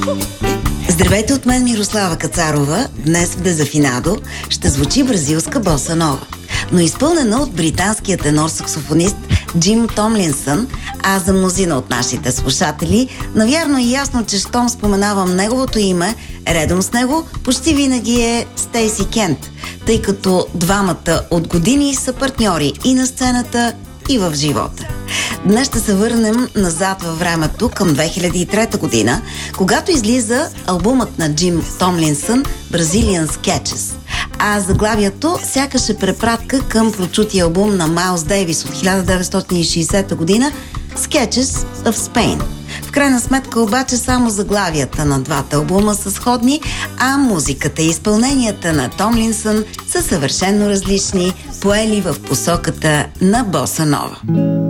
Здравейте от мен, Мирослава Кацарова. Днес в Дезафинадо ще звучи бразилска боса нова, но изпълнена от британския тенор-саксофонист Джим Томлинсън, а за мнозина от нашите слушатели навярно е ясно, че щом споменавам неговото име, редом с него почти винаги е Стейси Кент, тъй като двамата от години са партньори и на сцената, и в живота. Днес ще се върнем назад във времето към 2003 година, когато излиза албумът на Джим Томлинсън Brazilian Sketches. А заглавието сякаш е препратка към прочутия албум на Майлз Дейвис от 1960 година Sketches of Spain. В крайна сметка обаче само заглавията на двата албума са сходни, а музиката и изпълненията на Томлинсън са съвършено различни, поели в посоката на боса нова.